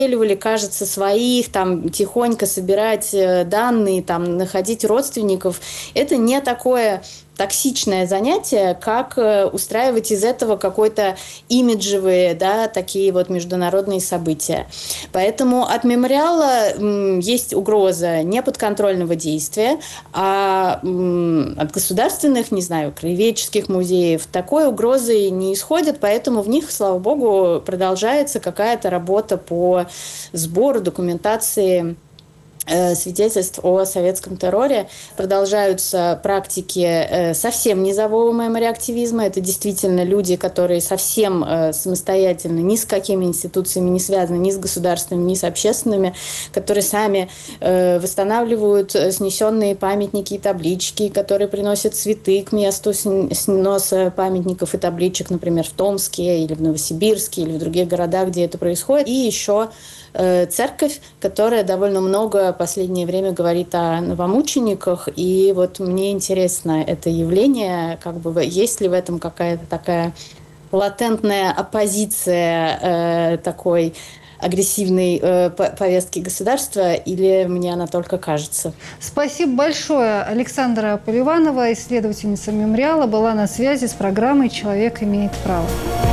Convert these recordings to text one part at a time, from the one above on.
кажется, своих, там, тихонько собирать данные, там, находить родственников, это не такое токсичное занятие, как устраивать из этого какой-то имиджевые, да, такие вот международные события. Поэтому от мемориала есть угроза неподконтрольного действия, а от государственных, не знаю, краеведческих музеев такой угрозы не исходит, поэтому в них, слава богу, продолжается какая-то работа по сбору документации свидетельств о советском терроре. Продолжаются практики совсем низового мемори-активизма. Это действительно люди, которые совсем самостоятельно ни с какими институциями не связаны, ни с государственными, ни с общественными, которые сами восстанавливают снесенные памятники и таблички, которые приносят цветы к месту сноса памятников и табличек, например, в Томске или в Новосибирске или в других городах, где это происходит. И еще церковь, которая довольно много в последнее время говорит о новомучениках, и вот мне интересно это явление, как бы есть ли в этом какая-то такая латентная оппозиция такой агрессивной повестки государства, или мне она только кажется? Спасибо большое. Александра Поливанова, исследовательница мемориала, была на связи с программой «Человек имеет право».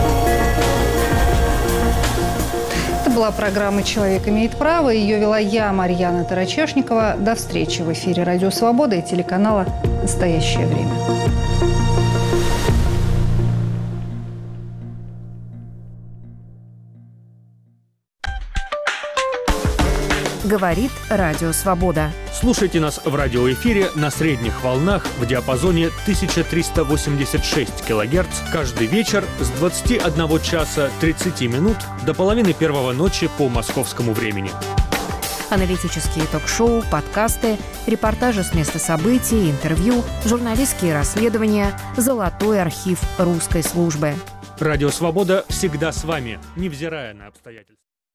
Была программа «Человек имеет право». Ее вела я, Марьяна Тарачешникова. До встречи в эфире «Радио Свобода» и телеканала «Настоящее время». Говорит Радио Свобода. Слушайте нас в радиоэфире на средних волнах в диапазоне 1386 кГц каждый вечер с 21 часа 30 минут до половины первого ночи по московскому времени. Аналитические ток-шоу, подкасты, репортажи с места событий, интервью, журналистские расследования, золотой архив русской службы. Радио «Свобода» всегда с вами, невзирая на обстоятельства.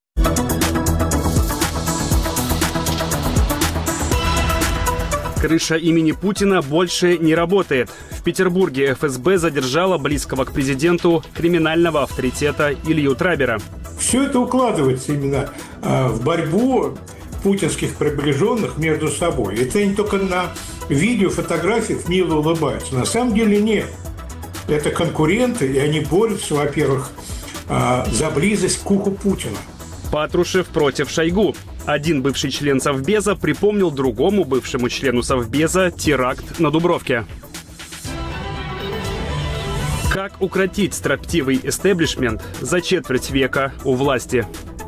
Крыша имени Путина больше не работает. В Петербурге ФСБ задержала близкого к президенту криминального авторитета Илью Трабера. Все это укладывается именно в борьбу путинских приближенных между собой. Это они только на видео, фотографиях мило улыбаются. На самом деле нет. Это конкуренты, и они борются, во-первых, за близость к уху Путина. Патрушев против Шойгу. Один бывший член Совбеза припомнил другому бывшему члену Совбеза теракт на Дубровке. Как укротить строптивый истеблишмент за четверть века у власти?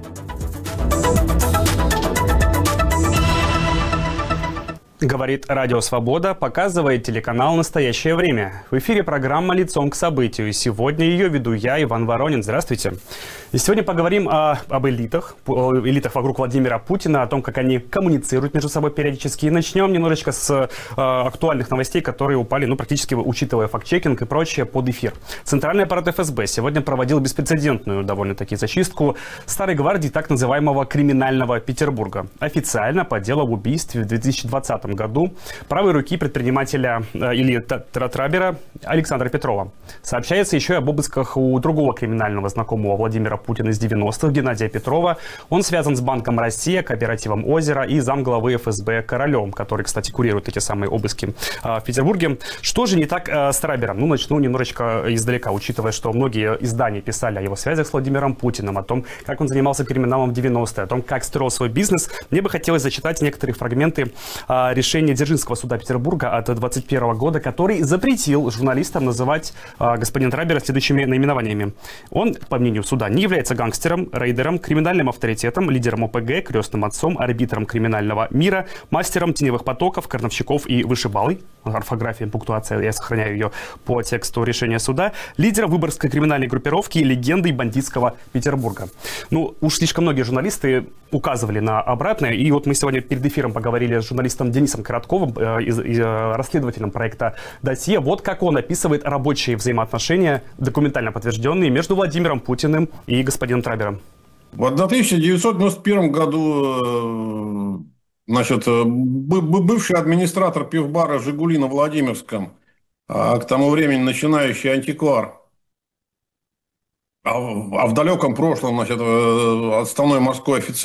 Говорит Радио Свобода, показывает телеканал «Настоящее время». В эфире программа «Лицом к событию». И сегодня ее веду я, Иван Воронин. Здравствуйте. И сегодня поговорим об элитах вокруг Владимира Путина, о том, как они коммуницируют между собой периодически. И начнем немножечко с актуальных новостей, которые упали, практически учитывая фактчекинг и прочее, под эфир. Центральный аппарат ФСБ сегодня проводил беспрецедентную довольно-таки зачистку старой гвардии так называемого криминального Петербурга. Официально по делу об убийстве в 2020 году правой руки предпринимателя Ильи Трабера Александра Петрова. Сообщается еще и об обысках у другого криминального знакомого Владимира Путина из 90-х, Геннадия Петрова. Он связан с Банком России, кооперативом «Озеро» и замглавы ФСБ Королем, который, кстати, курирует эти самые обыски в Петербурге. Что же не так с Трабером? Начну немножечко издалека, учитывая, что многие издания писали о его связях с Владимиром Путиным, о том, как он занимался криминалом в 90-е, о том, как строил свой бизнес. Мне бы хотелось зачитать некоторые фрагменты решения Дзержинского суда Петербурга от 2021 года, который запретил журналистам называть господина Трабера следующими наименованиями. Он, по мнению суда, не является гангстером, рейдером, криминальным авторитетом, лидером ОПГ, крестным отцом, арбитром криминального мира, мастером теневых потоков, карновщиков и вышибалой. Орфография, пунктуация, я сохраняю ее по тексту решения суда. Лидером выборгской криминальной группировки и легендой бандитского Петербурга. Уж слишком многие журналисты указывали на обратное. И вот мы сегодня перед эфиром поговорили с журналистом Денисом Коротковым, расследователем проекта «Досье». Вот как он описывает рабочие взаимоотношения, документально подтвержденные, между Владимиром Путиным и господином Трабером. В 1991 году бывший администратор пивбара «Жигули» на Владимирском, к тому времени начинающий антиквар, А в далеком прошлом, значит, отставной морской офицер